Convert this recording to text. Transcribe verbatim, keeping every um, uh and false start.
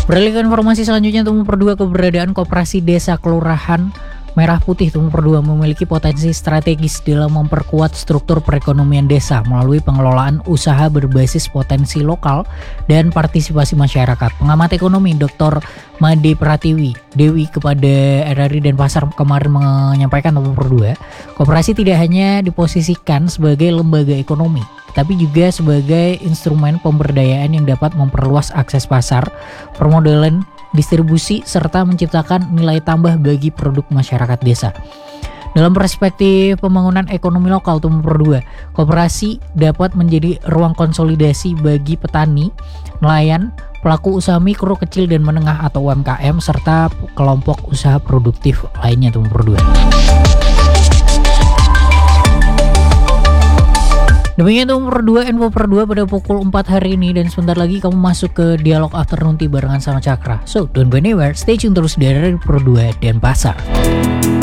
Beralih ke informasi selanjutnya, Tumor Perdua, keberadaan Koperasi Desa Kelurahan Merah Putih Tumor Perdua memiliki potensi strategis dalam memperkuat struktur perekonomian desa melalui pengelolaan usaha berbasis potensi lokal dan partisipasi masyarakat. Pengamat ekonomi Doktor Made Pratiwi Dewi kepada R R I Denpasar kemarin menyampaikan, Tumor Perdua, koperasi tidak hanya diposisikan sebagai lembaga ekonomi, tapi juga sebagai instrumen pemberdayaan yang dapat memperluas akses pasar, permodalan, distribusi, serta menciptakan nilai tambah bagi produk masyarakat desa. Dalam perspektif pembangunan ekonomi lokal Tumor Perdua, koperasi dapat menjadi ruang konsolidasi bagi petani, nelayan, pelaku usaha mikro, kecil dan menengah atau U M K M, serta kelompok usaha produktif lainnya Tumor Perdua. Demikian Tumor Perdua, info Perdua pada pukul empat hari ini, dan sebentar lagi kamu masuk ke dialog afternoon tea barengan sama Cakra. So, don't go anywhere, stay tune terus di R R I Perdua Denpasar.